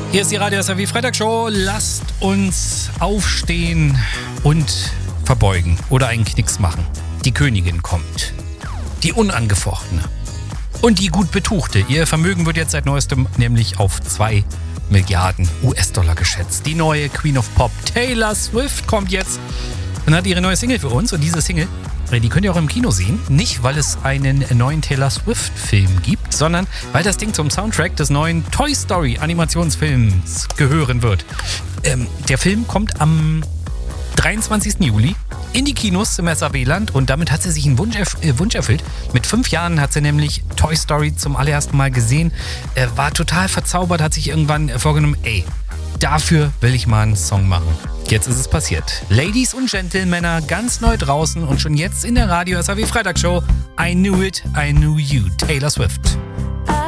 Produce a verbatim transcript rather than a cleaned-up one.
Hier ist die Radio S R W Freitagshow. Lasst uns aufstehen und verbeugen oder einen Knicks machen. Die Königin kommt. Die unangefochtene. Und die gut betuchte. Ihr Vermögen wird jetzt seit neuestem nämlich auf zwei Milliarden U S-Dollar geschätzt. Die neue Queen of Pop, Taylor Swift, kommt jetzt und hat ihre neue Single für uns. Und diese Single, die könnt ihr auch im Kino sehen. Nicht, weil es einen neuen Taylor Swift-Film gibt, sondern weil das Ding zum Soundtrack des neuen Toy Story Animationsfilms gehören wird. Ähm, der Film kommt am dreiundzwanzigsten Juli in die Kinos im S R W-Land und damit hat sie sich einen Wunsch, erf- äh, Wunsch erfüllt. Mit fünf Jahren hat sie nämlich Toy Story zum allerersten Mal gesehen, äh, war total verzaubert, hat sich irgendwann äh, vorgenommen, ey, dafür will ich mal einen Song machen. Jetzt ist es passiert. Ladies und Gentlemen, ganz neu draußen und schon jetzt in der Radio S R W Freitagshow. I knew it, I knew you. Taylor Swift.